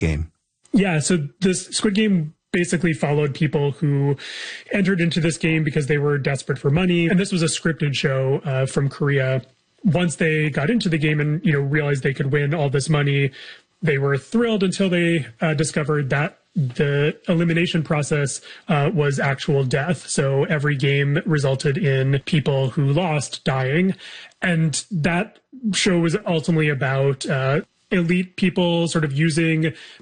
Game? Yeah, so this Squid Game basically followed people who entered into this game because they were desperate for money. And this was a scripted show from Korea. Once they got into the game and, realized they could win all this money, they were thrilled until they discovered that the elimination process was actual death. So every game resulted in people who lost dying. And that show was ultimately about elite people sort of using